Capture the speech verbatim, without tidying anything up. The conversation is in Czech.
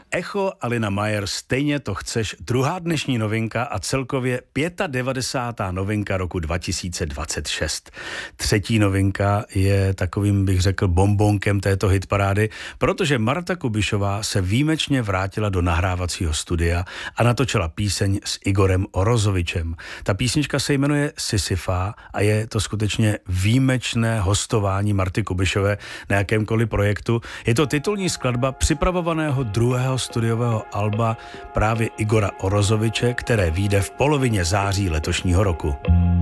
Echo, Alina Majer, Stejně to chceš, druhá dnešní novinka a celkově devadesátá pátá novinka roku dva tisíce dvacet šest. Třetí novinka je takovým, bych řekl, bombonkem této hitparády, protože Marta Kubišová se výjimečně vrátila do nahrávacího studia a natočila píseň s Igorem Orozovičem. Ta písnička se jmenuje Sisyfa a je to skutečně výjimečné hostování Marty Kubišové na jakémkoliv projektu. Je to titulní skladba připravovaného druhého studiového alba právě Igora Orozoviče, které vyjde v polovině září letošního roku.